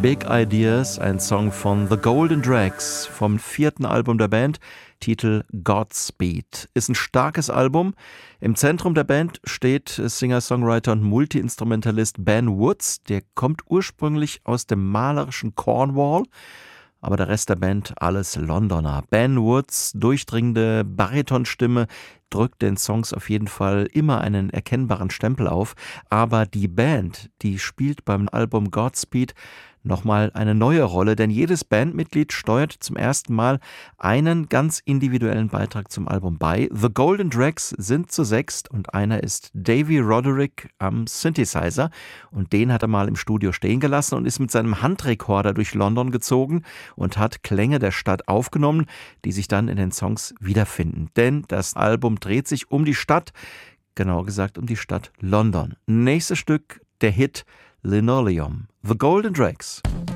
Big Ideas, ein Song von The Golden Drags vom 4. Album der Band, Titel Godspeed. Ist ein starkes Album. Im Zentrum der Band steht Singer-Songwriter und Multi-Instrumentalist Ben Woods. Der kommt ursprünglich aus dem malerischen Cornwall, aber der Rest der Band alles Londoner. Ben Woods' durchdringende Baritonstimme drückt den Songs auf jeden Fall immer einen erkennbaren Stempel auf, aber die Band, die spielt beim Album Godspeed nochmal eine neue Rolle, denn jedes Bandmitglied steuert zum ersten Mal einen ganz individuellen Beitrag zum Album bei. The Golden Drags sind zu 6 und einer ist Davey Roderick am Synthesizer und den hat er mal im Studio stehen gelassen und ist mit seinem Handrekorder durch London gezogen und hat Klänge der Stadt aufgenommen, die sich dann in den Songs wiederfinden. Denn das Album dreht sich um die Stadt, genauer gesagt um die Stadt London. Nächstes Stück, der Hit Linoleum. The Golden Drags.